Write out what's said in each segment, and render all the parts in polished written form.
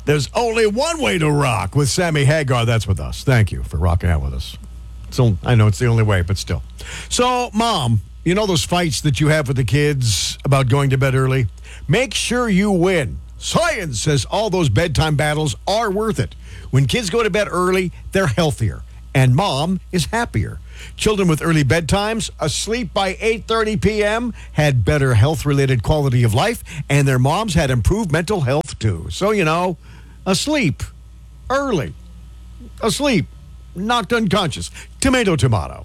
There's only one way to rock with Sammy Hagar. That's with us. Thank you for rocking out with us. So I know it's the only way, but still. So, Mom, you know those fights that you have with the kids about going to bed early? Make sure you win. Science says all those bedtime battles are worth it. When kids go to bed early, they're healthier, and Mom is happier. Children with early bedtimes, asleep by 8:30 p.m., had better health-related quality of life, and their moms had improved mental health, too. So, asleep, early, asleep, knocked unconscious. Tomato.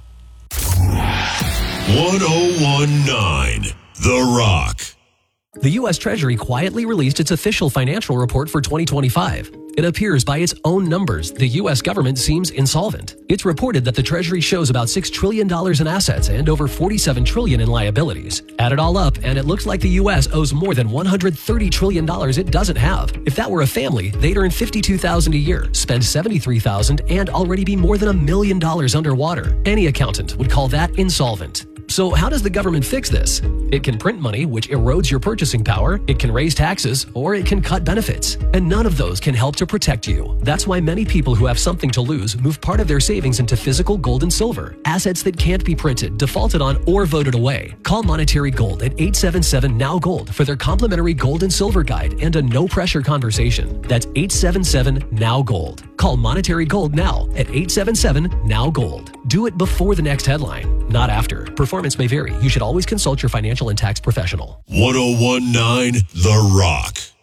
1019 The Rock. The U.S. Treasury quietly released its official financial report for 2025. It appears by its own numbers, the U.S. government seems insolvent. It's reported that the Treasury shows about $6 trillion in assets and over $47 trillion in liabilities. Add it all up, and it looks like the U.S. owes more than $130 trillion it doesn't have. If that were a family, they'd earn $52,000 a year, spend $73,000, and already be more than $1 million underwater. Any accountant would call that insolvent. So how does the government fix this? It can print money, which erodes your purchasing power, it can raise taxes, or it can cut benefits. And none of those can help to protect you. That's why many people who have something to lose move part of their savings into physical gold and silver, assets that can't be printed, defaulted on, or voted away. Call Monetary Gold at 877-NOW-GOLD for their complimentary gold and silver guide and a no-pressure conversation. That's 877-NOW-GOLD. Call Monetary Gold now at 877-NOW-GOLD. Do it before the next headline, not after. Performance may vary. You should always consult your financial and tax professional. 1019 The Rock.